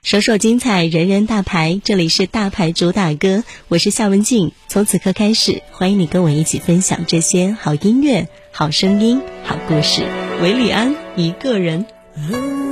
首首精彩，人人大牌，这里是大牌主打歌，我是夏文静。从此刻开始，欢迎你跟我一起分享这些好音乐、好声音、好故事。韦礼安一个人。